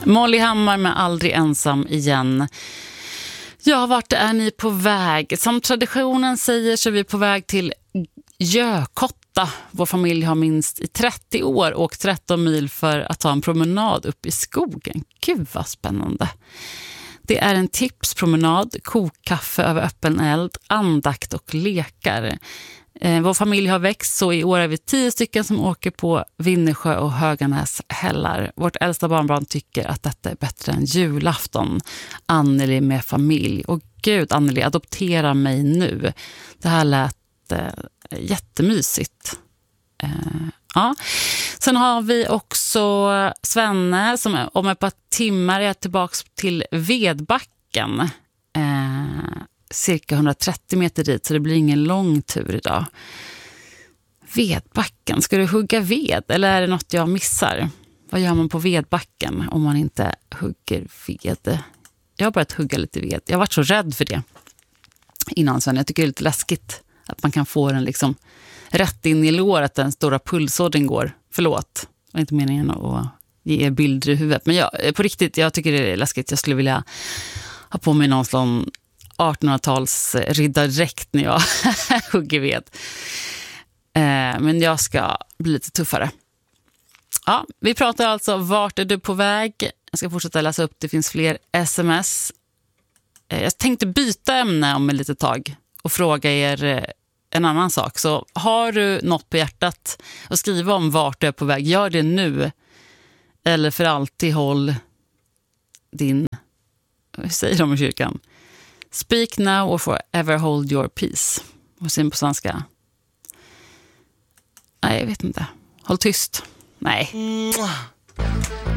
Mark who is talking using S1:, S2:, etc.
S1: Molly Hammar med Aldrig ensam igen. Ja, vart är ni på väg? Som traditionen säger så är vi på väg till Gökotta. Vår familj har minst i 30 år åkt 13 mil för att ta en promenad upp i skogen. Gud vad spännande. Det är en tipspromenad, kokkaffe över öppen eld, andakt och lekar. Vår familj har växt, så i år är vi 10 stycken som åker på Vinnersjö och Höganäs hällar. Vårt äldsta barnbarn tycker att detta är bättre än julafton. Anneli med familj. Och gud, Anneli, adoptera mig nu. Det här lät jättemysigt. Ja. Sen har vi också Svenne som om ett par timmar är tillbaka till Vedbacken. Cirka 130 meter dit, så det blir ingen lång tur idag. Vedbacken, ska du hugga ved eller är det något jag missar? Vad gör man på Vedbacken om man inte hugger ved? Jag har börjat hugga lite ved. Jag har varit så rädd för det innan sen. Jag tycker det är lite läskigt att man kan få den liksom rätt in i låret, den stora pulsådern går. Förlåt, det var inte meningen att ge bilder i huvudet. Men på riktigt, jag tycker det är läskigt. Jag skulle vilja ha på mig någon sån 1800-tals riddardräkt när jag hugger ved. Men jag ska bli lite tuffare. Ja, vi pratar alltså vart är du på väg? Jag ska fortsätta läsa upp, det finns fler sms. Jag tänkte byta ämne om ett litet tag och fråga er en annan sak. Så har du något på hjärtat att skriva om vart du är på väg, gör det nu. Eller för alltid håll din, vad säger de i kyrkan? Speak now or forever hold your peace. Vad säger på svenska? Nej, jag vet inte. Håll tyst. Nej.